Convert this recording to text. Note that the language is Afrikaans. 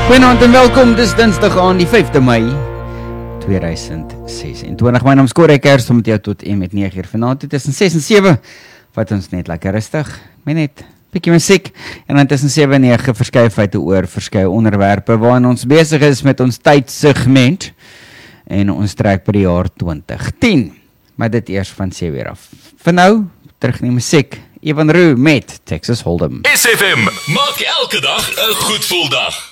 Goeienaand en welkom, dis dinsdag aan die 5de Mei 2026. My naam is Corrie Kerst, om met jou tot en met 9 uur vanaand, tussen 6 en 7, wat ons net lekker rustig, met net bietjie musiek, en dan tussen 7 en 9 verskeie feite oor verskeie onderwerpe, waarin ons besig is met ons tydsegment, en ons trek by die jaar 2010, maar dit eers van 7 uur af. Vir nou, terug in die musiek, Evan Roo met Texas Hold'em. SFM, maak elke dag 'n goed gevoel dag.